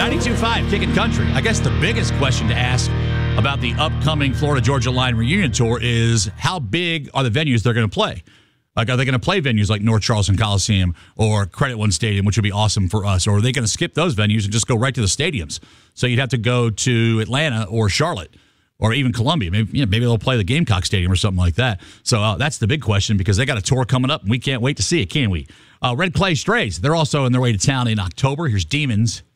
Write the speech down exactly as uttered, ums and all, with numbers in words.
ninety-two point five Kickin' Country. I guess the biggest question to ask about the upcoming Florida Georgia Line reunion tour is how big are the venues they're going to play? Like, are they going to play venues like North Charleston Coliseum or Credit One Stadium, which would be awesome for us? Or are they going to skip those venues and just go right to the stadiums? So you'd have to go to Atlanta or Charlotte or even Columbia. Maybe, you know, maybe they'll play the Gamecock Stadium or something like that. So uh, that's the big question because they got a tour coming up, and we can't wait to see it, can we? Uh, Red Clay Strays, they're also on their way to town in October. Here's Demons